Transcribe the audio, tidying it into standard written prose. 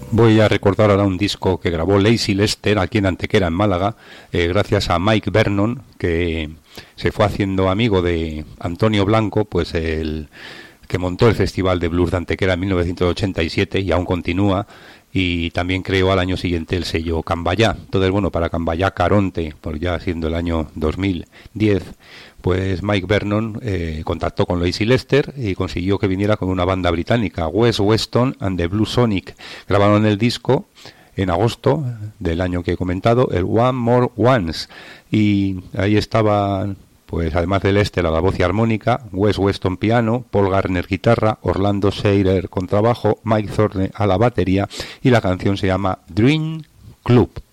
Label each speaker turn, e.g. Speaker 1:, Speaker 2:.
Speaker 1: Voy a recordar ahora un disco que grabó Lazy Lester aquí en Antequera, en Málaga, gracias a Mike Vernon, que se fue haciendo amigo de Antonio Blanco, pues el que montó el Festival de Blues de Antequera en 1987 y aún continúa, y también creó al año siguiente el sello Cambayá. Entonces, bueno, para Cambayá Caronte, por ya siendo el año 2010, pues Mike Vernon contactó con Lazy Lester y consiguió que viniera con una banda británica, West Weston and the Blue Sonic. Grabaron el disco en agosto del año que he comentado, el One More Once, y ahí estaban, pues además de Lester a la voz y armónica, Wes Weston piano, Paul Garner guitarra, Orlando Shader contrabajo, Mike Thorne a la batería, y la canción se llama Dream Club.